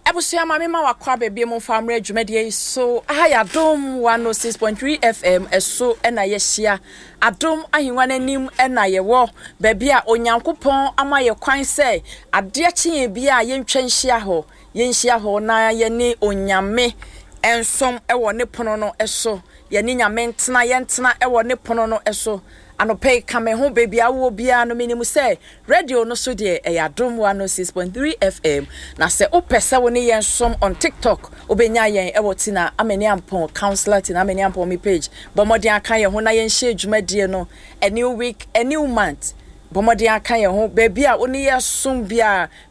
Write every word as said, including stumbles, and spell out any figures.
Ebusia mama ma wakwa bebe mo famre adwumadie so aya dom one oh six point three F M eso ena ye hia adom ahenwa nanim ena ye wo bebe a onyankopon ama ye kwan se ade akye bia ye ntwa nhia ho ye nhia ho na ye ne onyame ensom ewo ne pono no eso ye ne nyame ntena ye ntena ewo ne pono no eso anope kame ho baby awo bia no minimu say radio no so de e yadom one oh six point three F M na se opese wo ne yensom on TikTok obenya yen e wotina ameni ampon counselor tina ameni ampon me page bomodi aka ye ho na yen hye adwumadie no a new week a new month bomodi aka ye ho baby a wo ne yesum bia